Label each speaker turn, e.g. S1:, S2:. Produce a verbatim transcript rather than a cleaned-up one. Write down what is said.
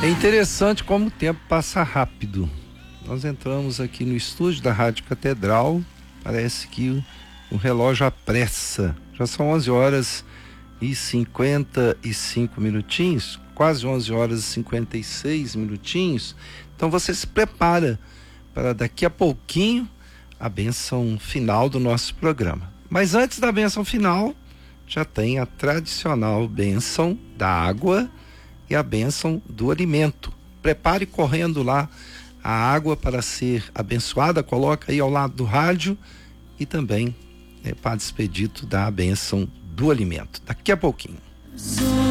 S1: É interessante como o tempo passa rápido. Nós entramos aqui no estúdio da Rádio Catedral, parece que o, o relógio apressa. Já são onze horas e cinquenta e cinco minutinhos, quase onze horas e cinquenta e seis minutinhos. Então você se prepara para daqui a pouquinho a bênção final do nosso programa. Mas antes da bênção final, já tem a tradicional bênção da água e a bênção do alimento. Prepare correndo lá a água para ser abençoada, coloca aí ao lado do rádio, e também é, Padre Expedito dá a bênção do alimento. Daqui a pouquinho.